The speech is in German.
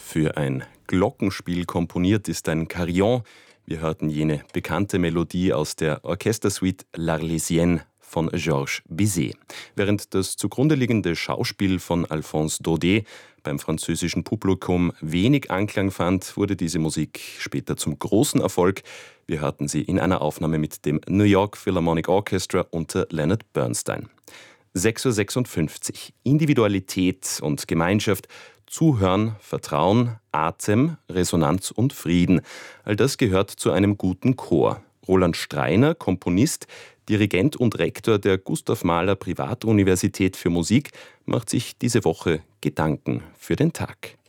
Für ein Glockenspiel komponiert ist ein Carillon. Wir hörten jene bekannte Melodie aus der Orchestersuite L'Arlésienne von Georges Bizet. Während das zugrunde liegende Schauspiel von Alphonse Daudet beim französischen Publikum wenig Anklang fand, wurde diese Musik später zum großen Erfolg. Wir hörten sie in einer Aufnahme mit dem New York Philharmonic Orchestra unter Leonard Bernstein. 6:56 Uhr. Individualität und Gemeinschaft, Zuhören, Vertrauen, Atem, Resonanz und Frieden. All das gehört zu einem guten Chor. Roland Streiner, Komponist, Dirigent und Rektor der Gustav Mahler Privatuniversität für Musik, macht sich diese Woche Gedanken für den Tag.